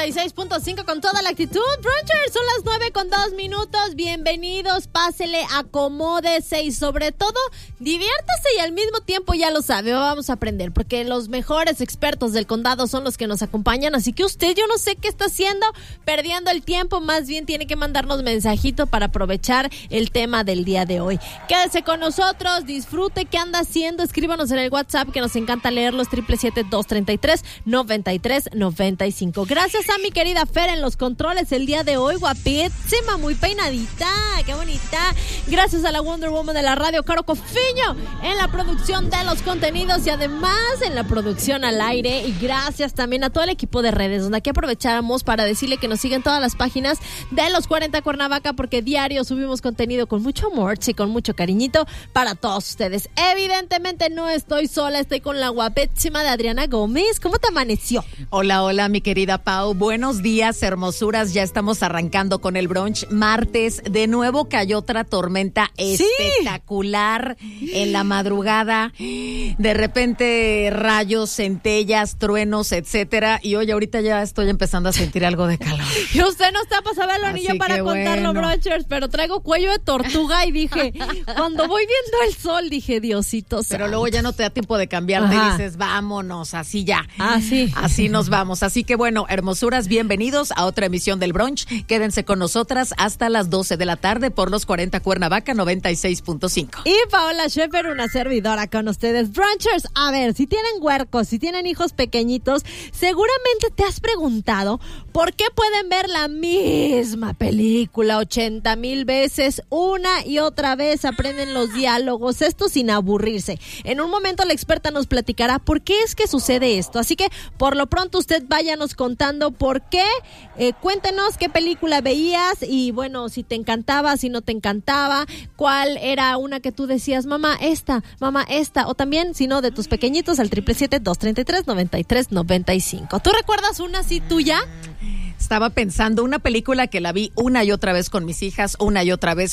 96.5 con toda la actitud. Brunchers, son las 9:02. Bienvenidos, pásele, acomódese y sobre todo, diviértase y al mismo tiempo, ya lo sabe, vamos a aprender porque los mejores expertos del condado son los que nos acompañan, así que usted, yo no sé qué está haciendo, perdiendo el tiempo, más bien tiene que mandarnos mensajito para aprovechar el tema del día de hoy. Quédese con nosotros, disfrute, qué anda haciendo, escríbanos en el WhatsApp que nos encanta leerlos, 777-233-9395. Gracias a mi querida Fer en los controles el día de hoy, guapísima, muy peinadita, qué bonita. Gracias a la Wonder Woman de la radio, Caro Cofiño, en la producción de los contenidos y además en la producción al aire. Y gracias también a todo el equipo de redes, donde aquí aprovechamos para decirle que nos siguen todas las páginas de Los 40 Cuernavaca, porque diario subimos contenido con mucho amor y con mucho cariñito para todos ustedes. Evidentemente no estoy sola, estoy con la guapísima de Adriana Gómez. ¿Cómo te amaneció? Hola, mi querida Pau. Buenos días, hermosuras. Ya estamos arrancando con el brunch. Martes, de nuevo cayó otra tormenta espectacular en la madrugada. De repente, rayos, centellas, truenos, etcétera. Y hoy ahorita ya estoy empezando a sentir algo de calor. Y usted no está para saberlo ni yo para contarlo, brunchers, pero traigo cuello de tortuga y dije, cuando voy viendo el sol, dije, Diosito santo. Pero luego ya no te da tiempo de cambiarte y dices, vámonos, así ya. Así nos vamos. Así que bueno, hermosuras, bienvenidos a otra emisión del brunch. Quédense con nosotras hasta las 12 de la tarde por Los 40 Cuernavaca 96.5. Y Paola Scheffer, una servidora con ustedes. Brunchers, a ver, si tienen huercos, si tienen hijos pequeñitos, seguramente te has preguntado por qué pueden ver la misma película 80,000 veces, una y otra vez, aprenden los diálogos, esto sin aburrirse. En un momento la experta nos platicará por qué es que sucede esto, así que por lo pronto usted váyanos contando por qué, cuéntenos qué película veías y bueno, si te encantaba, si no te encantaba, cuál era una que tú decías, mamá esta, o también, si no, de tus pequeñitos al 777-233-9395. ¿Tú recuerdas una así tuya? Estaba pensando una película que la vi una y otra vez con mis hijas, una y otra vez